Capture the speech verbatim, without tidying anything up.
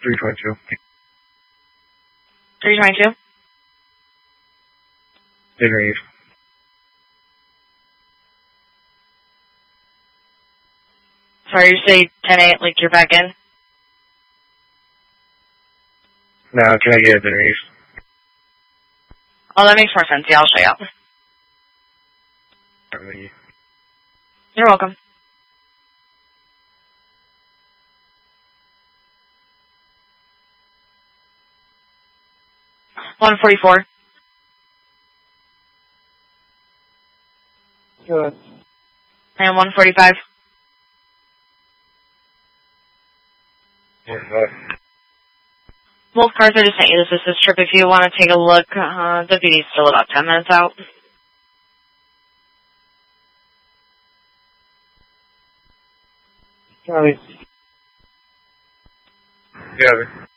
three twenty-two. three twenty-two? In range. Sorry, you say ten eight, like you're back in? No, can I get it in range? Oh, that makes more sense. Yeah, I'll show you out. Thank you. You're welcome. one forty-four. Good. And one forty-five. forty-five. Both cars I just sent you this assist trip. If you want to take a look, uh, deputy's still about ten minutes out. Charlie. Got it.